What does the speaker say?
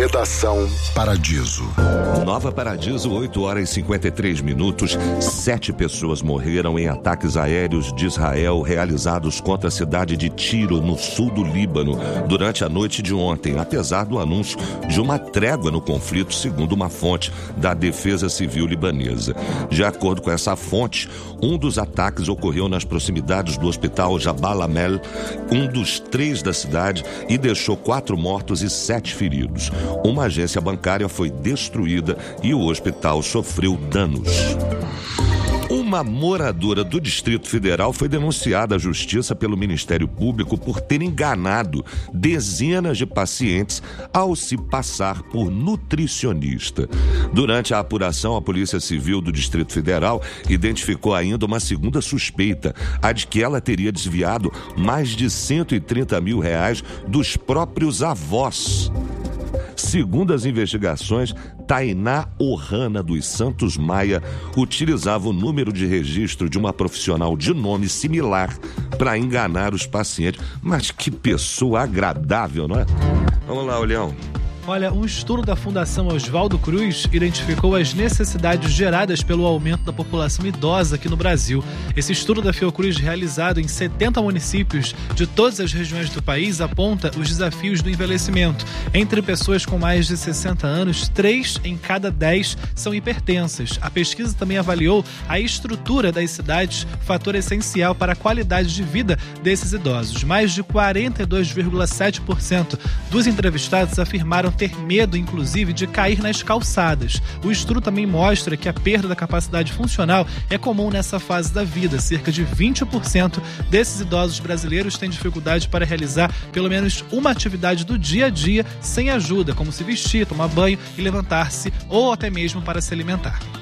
Redação Paradiso. Nova Paradiso, 8h53. 7 pessoas morreram em ataques aéreos de Israel realizados contra a cidade de Tiro, no sul do Líbano, durante a noite de ontem, apesar do anúncio de uma trégua no conflito, segundo uma fonte da Defesa Civil libanesa. De acordo com essa fonte, um dos ataques ocorreu nas proximidades do hospital Jabal Amel, um dos 3 da cidade, e deixou 4 mortos e 7 feridos. Uma agência bancária foi destruída e o hospital sofreu danos. Uma moradora do Distrito Federal foi denunciada à Justiça pelo Ministério Público por ter enganado dezenas de pacientes ao se passar por nutricionista. Durante a apuração, a Polícia Civil do Distrito Federal identificou ainda uma segunda suspeita, a de que ela teria desviado mais de R$130 mil dos próprios avós. Segundo as investigações, Tainá Ohana dos Santos Maia utilizava o número de registro de uma profissional de nome similar para enganar os pacientes. Mas que pessoa agradável, não é? Vamos lá, Leão. Olha, um estudo da Fundação Oswaldo Cruz identificou as necessidades geradas pelo aumento da população idosa aqui no Brasil. Esse estudo da Fiocruz, realizado em 70 municípios de todas as regiões do país, aponta os desafios do envelhecimento. Entre pessoas com mais de 60 anos, 3 em cada 10 são hipertensas. A pesquisa também avaliou a estrutura das cidades, fator essencial para a qualidade de vida desses idosos. Mais de 42,7% dos entrevistados afirmaram ter medo, inclusive, de cair nas calçadas. O estudo também mostra que a perda da capacidade funcional é comum nessa fase da vida. Cerca de 20% desses idosos brasileiros têm dificuldade para realizar pelo menos uma atividade do dia a dia sem ajuda, como se vestir, tomar banho e levantar-se, ou até mesmo para se alimentar.